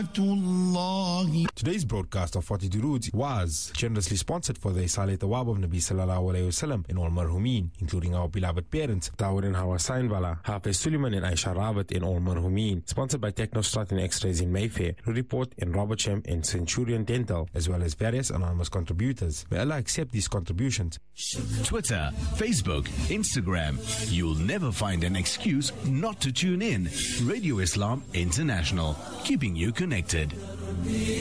Today's broadcast of 40 Durood was generously sponsored for the Salat Awab of Nabi Sallallahu Alaihi Wasallam in all marhumin, including our beloved parents, Dawud and Hawa Sainwala, Hafiz Suleiman and Aisha Rawat in all marhumin. Sponsored by Technostrut and X-Rays in Mayfair, Report in Robertsham and Centurion Dental, as well as various anonymous contributors. May Allah accept these contributions. Twitter, Facebook, Instagram. You'll never find an excuse not to tune in. Radio Islam International, keeping you connected.